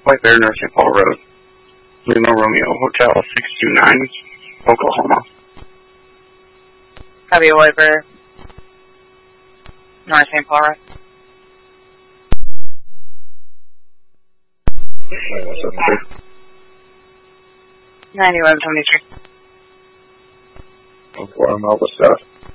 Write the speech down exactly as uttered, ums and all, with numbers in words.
White Bear, North Saint Paul Road. Lima Romeo Hotel six two nine, Oklahoma. Copy, White Bear. North Saint Paul Road. ninety-one seventy-three. Oh, four, I'm out with stuff.